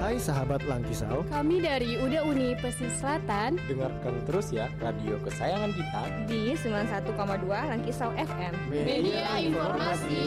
Hai sahabat Langkisau, kami dari UDA Uni Pesisir Selatan. Dengarkan terus ya radio kesayangan kita di 91,2 Langkisau FM. Media informasi